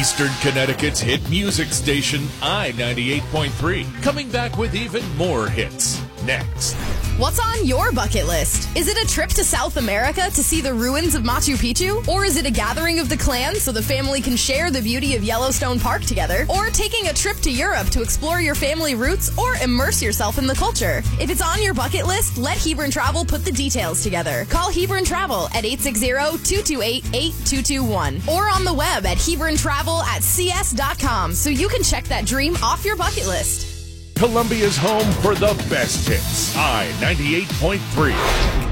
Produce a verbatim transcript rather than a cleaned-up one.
Eastern Connecticut's hit music station, I ninety-eight point three. Coming back with even more hits. Next. What's on your bucket list? Is it a trip to South America to see the ruins of Machu Picchu? Or is it a gathering of the clan so the family can share the beauty of Yellowstone Park together? Or taking a trip to Europe to explore your family roots or immerse yourself in the culture? If it's on your bucket list, let Hebron Travel put the details together. Call Hebron Travel at eight six zero, two two eight, eight two two one or on the web at hebron travel at c s dot com so you can check that dream off your bucket list. Columbia's home for the best hits. I ninety-eight point three.